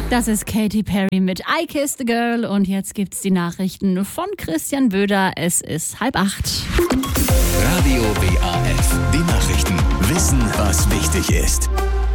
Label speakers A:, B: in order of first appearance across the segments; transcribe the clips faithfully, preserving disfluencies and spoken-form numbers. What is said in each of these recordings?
A: Das ist Katy Perry mit I Kissed the Girl und jetzt gibt's die Nachrichten von Christian Böder. Es ist halb acht.
B: Radio W A F, die Nachrichten. Wissen, was wichtig ist.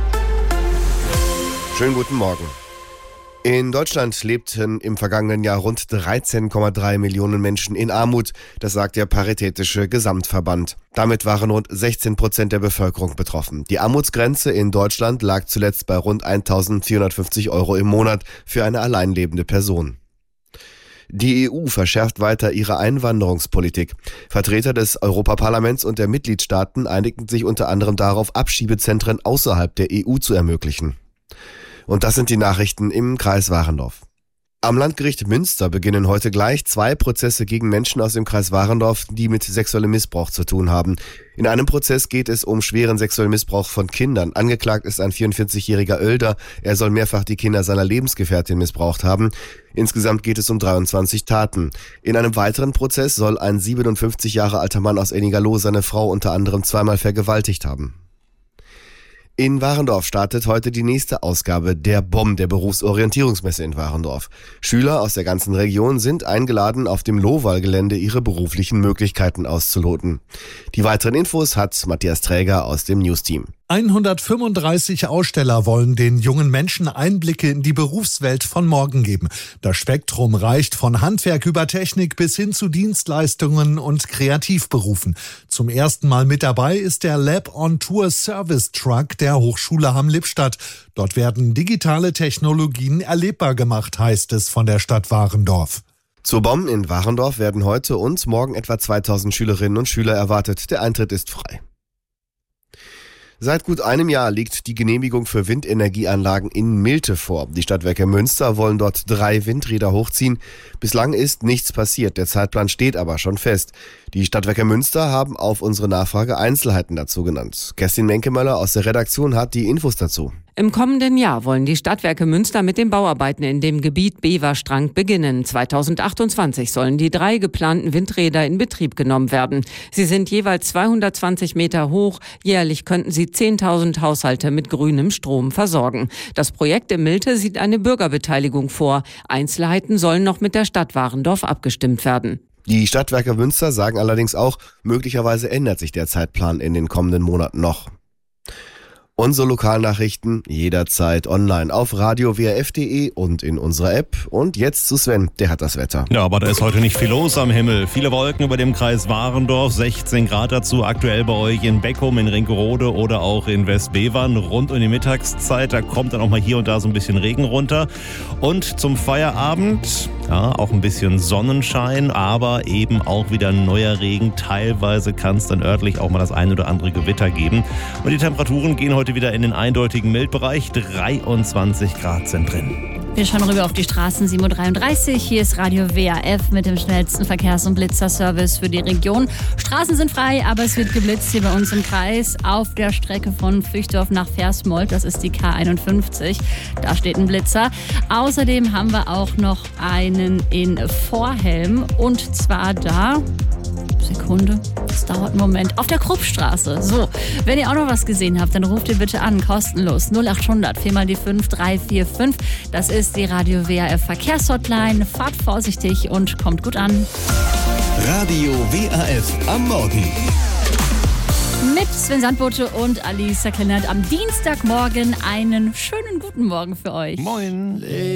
C: Schönen guten Morgen. In Deutschland lebten im vergangenen Jahr rund dreizehn Komma drei Millionen Menschen in Armut. Das sagt der Paritätische Gesamtverband. Damit waren rund sechzehn Prozent der Bevölkerung betroffen. Die Armutsgrenze in Deutschland lag zuletzt bei rund eintausendvierhundertfünfzig Euro im Monat für eine alleinlebende Person. Die E U verschärft weiter ihre Einwanderungspolitik. Vertreter des Europaparlaments und der Mitgliedstaaten einigten sich unter anderem darauf, Abschiebezentren außerhalb der E U zu ermöglichen. Und das sind die Nachrichten im Kreis Warendorf. Am Landgericht Münster beginnen heute gleich zwei Prozesse gegen Menschen aus dem Kreis Warendorf, die mit sexuellem Missbrauch zu tun haben. In einem Prozess geht es um schweren sexuellen Missbrauch von Kindern. Angeklagt ist ein vierundvierzigjähriger Oelder. Er soll mehrfach die Kinder seiner Lebensgefährtin missbraucht haben. Insgesamt geht es um dreiundzwanzig Taten. In einem weiteren Prozess soll ein siebenundfünfzig Jahre alter Mann aus Ennigerloh seine Frau unter anderem zweimal vergewaltigt haben. In Warendorf startet heute die nächste Ausgabe der B O M, der Berufsorientierungsmesse in Warendorf. Schüler aus der ganzen Region sind eingeladen, auf dem Lohwahlgelände ihre beruflichen Möglichkeiten auszuloten. Die weiteren Infos hat Matthias Träger aus dem Newsteam.
D: hundertfünfunddreißig Aussteller wollen den jungen Menschen Einblicke in die Berufswelt von morgen geben. Das Spektrum reicht von Handwerk über Technik bis hin zu Dienstleistungen und Kreativberufen. Zum ersten Mal mit dabei ist der Lab on Tour Service Truck der Hochschule Hamm-Lippstadt. Dort werden digitale Technologien erlebbar gemacht, heißt es von der Stadt Warendorf.
C: Zur B O M in Warendorf werden heute und morgen etwa zweitausend Schülerinnen und Schüler erwartet. Der Eintritt ist frei. Seit gut einem Jahr liegt die Genehmigung für Windenergieanlagen in Milte vor. Die Stadtwerke Münster wollen dort drei Windräder hochziehen. Bislang ist nichts passiert, der Zeitplan steht aber schon fest. Die Stadtwerke Münster haben auf unsere Nachfrage Einzelheiten dazu genannt. Kerstin Menkemöller aus der Redaktion hat die Infos dazu.
E: Im kommenden Jahr wollen die Stadtwerke Münster mit den Bauarbeiten in dem Gebiet Beverstrang beginnen. zweitausendachtundzwanzig sollen die drei geplanten Windräder in Betrieb genommen werden. Sie sind jeweils zweihundertzwanzig Meter hoch. Jährlich könnten sie zehntausend Haushalte mit grünem Strom versorgen. Das Projekt in Milte sieht eine Bürgerbeteiligung vor. Einzelheiten sollen noch mit der Stadt Warendorf abgestimmt werden.
C: Die Stadtwerke Münster sagen allerdings auch, möglicherweise ändert sich der Zeitplan in den kommenden Monaten noch. Unsere Lokalnachrichten jederzeit online auf radio w a f punkt d e und in unserer App. Und jetzt zu Sven, der hat das Wetter.
F: Ja, aber da ist heute nicht viel los am Himmel. Viele Wolken über dem Kreis Warendorf, sechzehn Grad dazu aktuell bei euch in Beckum, in Rinkerode oder auch in Westbevern. Rund um die Mittagszeit, da kommt dann auch mal hier und da so ein bisschen Regen runter. Und zum Feierabend, ja, auch ein bisschen Sonnenschein, aber eben auch wieder neuer Regen. Teilweise kann es dann örtlich auch mal das ein oder andere Gewitter geben. Und die Temperaturen gehen heute wieder in den eindeutigen Mildbereich. dreiundzwanzig Grad sind drin.
A: Wir schauen rüber auf die Straßen. sieben Uhr dreiunddreißig. Hier ist Radio W A F mit dem schnellsten Verkehrs- und Blitzerservice für die Region. Straßen sind frei, aber es wird geblitzt hier bei uns im Kreis auf der Strecke von Füchdorf nach Versmold. Das ist die K einundfünfzig. Da steht ein Blitzer. Außerdem haben wir auch noch einen in Vorhelm und zwar da... Sekunde, das dauert einen Moment. Auf der Kruppstraße. So, wenn ihr auch noch was gesehen habt, dann ruft ihr bitte an, kostenlos. null achthundert, vier mal die fünf, drei vier fünf. Das ist die Radio W A F Verkehrshotline. Fahrt vorsichtig und kommt gut an.
B: Radio W A F am Morgen.
A: Mit Sven Sandbote und Alice Kleinert am Dienstagmorgen einen schönen guten Morgen für euch.
F: Moin.